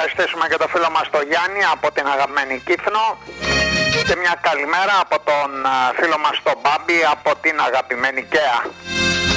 ευχαριστήσουμε και το φίλο μας τον Γιάννη από την αγαπημένη Κύθνο και μια καλημέρα από τον φίλο μας τον Μπάμπη από την αγαπημένη Καία.